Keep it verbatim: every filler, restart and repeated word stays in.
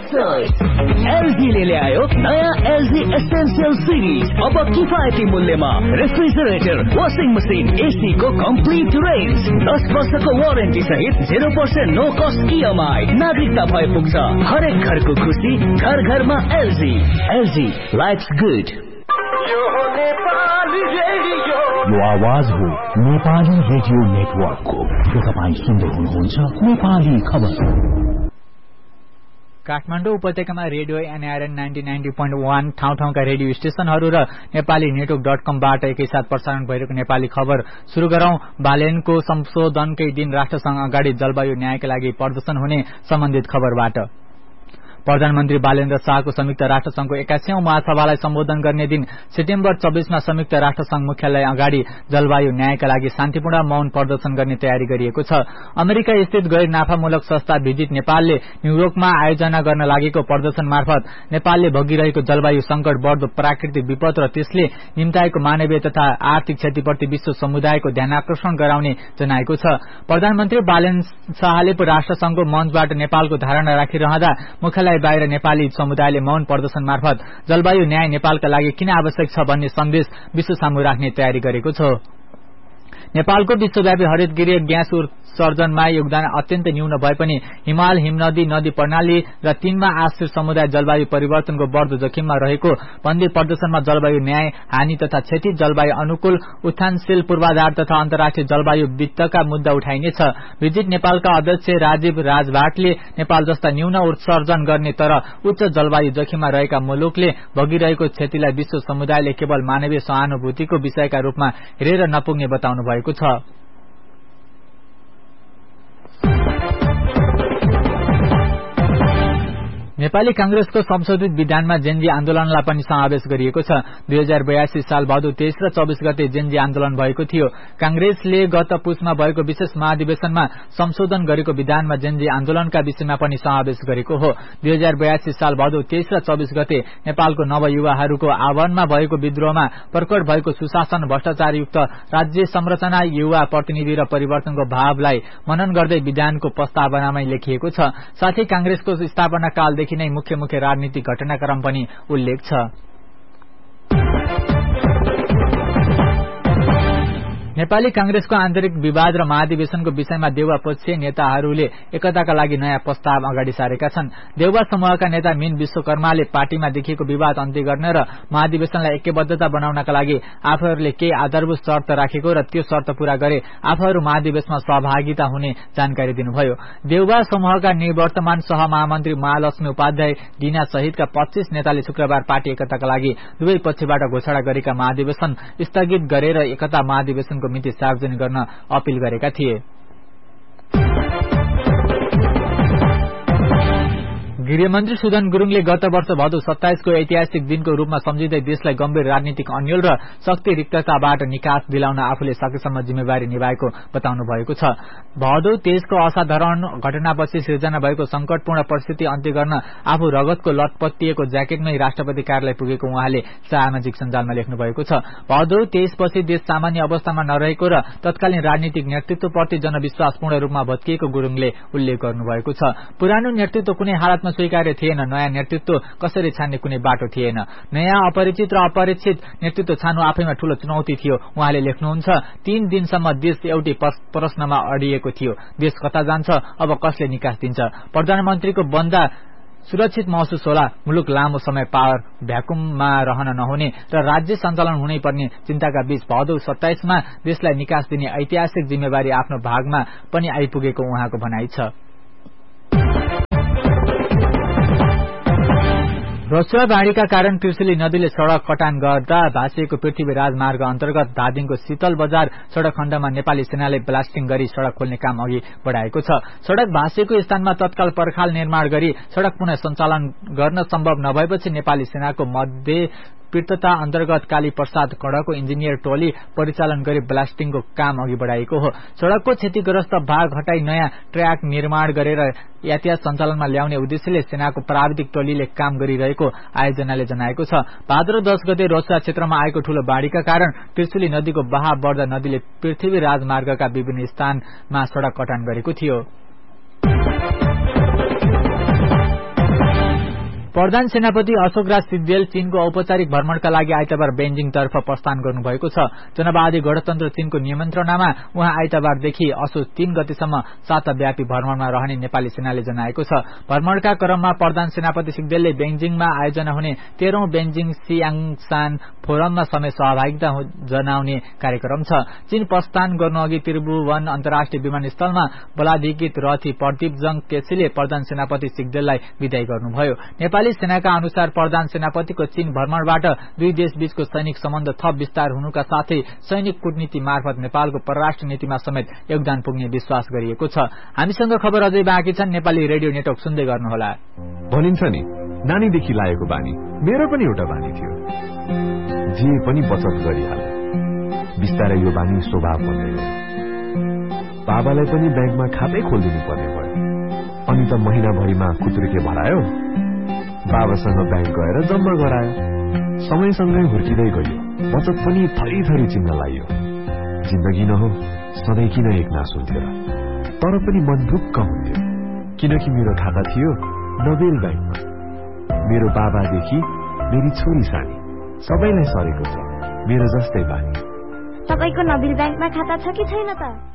LG ले ल्यायो नयाँ एलजी एसेन्शियल सिरिज। अब किफायती मूल्यमा रेफ्रिजरेटर, वाशिङ मसिन, एसी को कम्प्लिट रेन्ज, दस वर्षको वारेन्टी सहित zero percent no cost EMI. नागरिकता भए पुग्छ हरेक घरको खुसी, घर घरमा एलजी। LG lives good. यो आवाज हो नेपाली रेडियो नेटवर्कको। तपाईँ सुन्दै हुनुहुन्छ नेपाली खबर। काठमाडौँ उपत्यकामा radio NRN ninety ninety point one ठाउँ ठाउँका रेडियो स्टेशनहरू र नेपाली नेटवर्क डट कमबाट एकैसाथ प्रसारण भइरहेको नेपाली खबर शुरू गरौं। बालेनको संशोधनकै दिन राष्ट्रसंघ अगाडि जलवायु न्यायका लागि प्रदर्शन हुने सम्बन्धित खबरबाट। प्रधानमन्त्री बालेन्द्र शाहको संयुक्त राष्ट्रसंघको एक्काइसौं महासभालाई सम्बोधन गर्ने दिन सेप्टेम्बर चौबीसमा संयुक्त राष्ट्रसंघ मुख्यालय अगाडि जलवायु न्यायका लागि शान्तिपूर्ण मौन प्रदर्शन गर्ने तयारी गरिएको छ। अमेरिका स्थित गैर नाफामूलक संस्था भिजिट नेपालले न्यूयोर्कमा आयोजना गर्न लागेको प्रदर्शन मार्फत नेपालले भोगिरहेको जलवायु संकट, बढ्दो प्राकृतिक विपद र त्यसले निम्ताएको मानवीय तथा आर्थिक क्षतिप्रति विश्व समुदायको ध्यानाकर्षण गराउने जनाएको छ। प्रधानमन्त्री बालेन्द्र शाहले राष्ट्रसंघको मञ्चबाट नेपालको धारणा राखिरहँदा मुख्यालय बाहिर नेपाली समुदायले मौन प्रदर्शन मार्फत जलवायु न्याय नेपालका लागि किन आवश्यक छ भन्ने सन्देश विश्व सामु राख्ने तयारी गरेको छ। नेपालको विश्वव्यापी हरित गृह ग्यास उत्सर्जनमा योगदान अत्यन्त न्यून भए पनि हिमाल, हिमनदी, नदी प्रणाली र तीनमा आश्रित समुदाय जलवायु परिवर्तनको बढ्दो जोखिममा रहेको भन्दै प्रदर्शनमा जलवायु न्याय, हानि तथा क्षति, जलवायु अनुकूल, उत्थानशील पूर्वाधार तथा अन्तर्राष्ट्रिय जलवायु वित्तका मुद्दा उठाइनेछ। भिजिट नेपालका अध्यक्ष राजीव राजभाटले नेपाल जस्ता न्यून उत्सर्जन गर्ने तर उच्च जलवायु जोखिममा रहेका मुलुकले भोगिरहेको क्षतिलाई विश्व समुदायले केवल मानवीय सहानुभूतिको विषयका रूपमा हेरेर नपुग्ने बताउनु भएको छ। नेपाली कांग्रेसको संशोधित विधानमा जेनजी आन्दोलनलाई पनि समावेश गरिएको छ। दुई हजार बयासी साल भदौ तेइस र चौबीस गते जेनजी आन्दोलन भएको थियो। कांग्रेसले गत पुसमा भएको विशेष महाधिवेशनमा संशोधन गरेको विधानमा जेनजी आन्दोलनका विषयमा पनि समावेश गरेको हो। दुई हजार बयासी साल भदौ तेइस र चौबीस गते नेपालको नवयुवाहरूको आह्वानमा भएको विद्रोहमा प्रकट भएको सुशासन, भ्रष्टाचारयुक्त राज्य संरचना, युवा प्रतिनिधि र परिवर्तनको भावलाई मनन गर्दै विधानको प्रस्तावनामै लेखिएको छ। साथै कांग्रेसको स्थापना कालदेखि नै मुख्य मुख्य राजनीतिक घटनाक्रम पनि उल्लेख छ। नेपाली कांग्रेसको आन्तरिक विवाद र महाधिवेशनको विषयमा देउवा पक्षीय नेताहरूले एकताका लागि नयाँ प्रस्ताव अगाडि सारेका छन्। देउवा समूहका नेता मीन विश्वकर्माले पार्टीमा देखिएको विवाद अन्त्य गर्ने र महाधिवेशनलाई ऐक्यबद्धता बनाउनका लागि आफूहरूले केही आधारभूत शर्त राखेको र त्यो शर्त पूरा गरे आफूहरू महाधिवेशनमा सहभागिता हुने जानकारी दिनुभयो। देउवा समूहका निवर्तमान सहमहामन्त्री महालक्ष्मी उपाध्याय डिना सहितका पच्चीस नेताले शुक्रबार पार्टी एकताका लागि दुवै पक्षबाट घोषणा गरेका महाधिवेशन स्थगित गरेर एकता महाधिवेशनको मिति सार्वजनिक गर्न अपील गरेका थिए। गृहमन्त्री सुदन गुरुङले गत वर्ष भदौ सत्ताइसको ऐतिहासिक दिनको रूपमा सम्झिँदै देशलाई गम्भीर राजनीतिक अन्यल र शक्ति रिक्तताबाट निकास दिलाउन आफूले सकेसम्म जिम्मेवारी निभाएको बताउनु भएको छ। भदौ तेइसको असाधारण घटनापछि सिर्जना भएको संकटपूर्ण परिस्थिति अन्त्य गर्न आफू रगतको लटपटिएको ज्याकेटमै राष्ट्रपति कार्यालय पुगेको उहाँले सामाजिक सञ्जालमा लेख्नु भएको छ। भदौ तेइसपछि देश सामान्य अवस्थामा नरहेको र तत्कालीन राजनीतिक नेतृत्वप्रति जनविश्वास पूर्ण रूपमा भत्किएको गुरुङले उल्लेख गर्नुभएको छ। पुरानो नेतृत्व कुनै हालतमा स्वीकार्य थिएन, नयाँ नेतृत्व कसरी छान्ने कुनै बाटो थिएन। नयाँ अपरिचित र अपरिचित नेतृत्व छान्नु आफैमा ठूलो चुनौती थियो। उहाँले लेख्नुहुन्छ, तीन दिनसम्म देश एउटै प्रश्नमा अडिएको थियो, देश कता जान्छ, अब कसले निकास दिन्छ। प्रधानमन्त्रीको बन्दा सुरक्षित महसुस होला, मुलुक लामो समय पावर भ्याकुममा रहन नहुने र राज्य सञ्चालन हुनै पर्ने चिन्ताका बीच भदौ सत्ताइसमा देशलाई निकास दिने ऐतिहासिक जिम्मेवारी आफ्नो भागमा पनि आइपुगेको उहाँको भनाइ छ। रसुवा बाढ़ीका कारण त्रिशुली नदीले सड़क कटान गर्दा भाँसिएको पृथ्वी राजमार्ग अन्तर्गत धादिङको शीतल बजार सड़क खण्डमा नेपाली सेनाले ब्लास्टिङ गरी सड़क खोल्ने काम अघि बढ़ाएको छ। सड़क भाँसिएको स्थानमा तत्काल पर्खाल निर्माण गरी सड़क पुनः सञ्चालन गर्न सम्भव नभएपछि नेपाली सेनाको मध्य पीडितता अन्तर्गत काली प्रसाद कड़को इन्जिनियर टोली परिचालन गरी ब्लास्टिङको काम अघि बढ़ाएको हो। सड़कको क्षतिग्रस्त भाग हटाई नयाँ ट्र्याक निर्माण गरेर यातायात सञ्चालनमा ल्याउने उद्देश्यले सेनाको प्राविधिक टोलीले काम गरिरहेको आयोजनाले जनाएको छ। भाद्र दश गते रसुवा क्षेत्रमा आएको ठूलो बाढ़ीका कारण त्रिशुली नदीको बहाव बढ्दा नदीले पृथ्वी राजमार्गका विभिन्न स्थानमा सड़क कटान गरेको थियो। प्रधान सेनापति अशोकराज सिग्देल चीनको औपचारिक भ्रमणका लागि आइतबार बेजिङतर्फ प्रस्थान गर्नुभएको छ। जनवादी गणतन्त्र चीनको नियन्त्रणामा उहाँ आइतबारदेखि असोज तीन गतेसम्म साताव्यापी भ्रमणमा रहने नेपाली सेनाले जनाएको छ। भ्रमणका क्रममा प्रधान सेनापति सिग्देलले बेजिङमा आयोजना हुने तेह्रौं बेजिङ सियाङसान फोरममा समेत सहभागिता जनाउने कार्यक्रम छ। चीन प्रस्थान गर्नुअघि त्रिभुवन अन्तर्राष्ट्रिय विमानस्थलमा बलाधिकृत रथी प्रदीपजङ केसीले प्रधान सेनापति सिग्देललाई विदाई गर्नुभयो। नेपाली सेनाका अनुसार प्रधान सेनापतिको चीन भ्रमणबाट दुई देशबीचको सैनिक सम्बन्ध थप विस्तार हुनुका साथै सैनिक कूटनीति मार्फत नेपालको परराष्ट्र नीतिमा समेत योगदान पुग्ने विश्वास गरिएको छ। हामीसँग खबर अझै बाँकी छन्, नेपाली रेडियो नेटवर्क सुन्दै गर्नुहोला। भनिन्छ नि नानीदेखि लागेको बानी मेरो पनि एउटा बानी थियो, जे पनि बचत गरिहाल। बिस्तारै यो बानी स्वभाव बन्दै गयो। बाबालाई पनि ब्याङ्कमा खातै खोलिदिनु पर्ने भयो। अनि त महिनाभरिमा खुत्रुके भरायो, बाबासँग ब्याङ्क गएर जम्मा गरायो। समयसँगै हुर्किँदै गयो, बचत पनि थरी थरी चिन्न लाग्यो। जिन्दगी नहो सधैँ किन एक नास हुन्थ्यो र, तर पनि मन ढुक्क हुन्थ्यो, किनकि मेरो खाता थियो नोबेल ब्याङ्कमा। मेरो बाबादेखि मेरी छोरी सानी सबैलाई सरेको छ मेरो जस्तै बानी। तपाईको नोबेल ब्याङ्कमा खाता छ कि छैन त?